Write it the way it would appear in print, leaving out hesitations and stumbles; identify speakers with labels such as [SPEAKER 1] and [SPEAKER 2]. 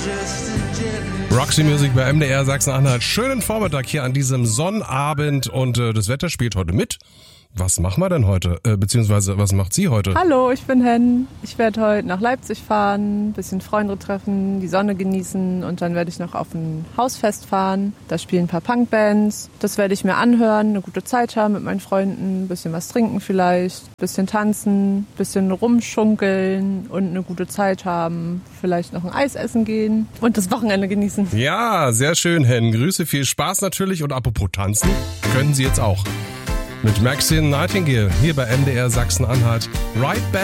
[SPEAKER 1] Roxy Music bei MDR Sachsen-Anhalt. Schönen Vormittag hier an diesem Sonnabend und das Wetter spielt heute mit. Was machen wir denn heute? Beziehungsweise, was macht sie heute?
[SPEAKER 2] Hallo, ich bin Hen. Ich werde heute nach Leipzig fahren, ein bisschen Freunde treffen, die Sonne genießen und dann werde ich noch auf ein Hausfest fahren. Da spielen ein paar Punkbands. Das werde ich mir anhören, eine gute Zeit haben mit meinen Freunden, ein bisschen was trinken vielleicht, ein bisschen tanzen, ein bisschen rumschunkeln und eine gute Zeit haben. Vielleicht noch ein Eis essen gehen und das Wochenende genießen.
[SPEAKER 1] Ja, sehr schön, Hen. Grüße, viel Spaß natürlich und apropos tanzen, können Sie jetzt auch. Mit Maxine Nightingale hier bei MDR Sachsen-Anhalt. Right Back.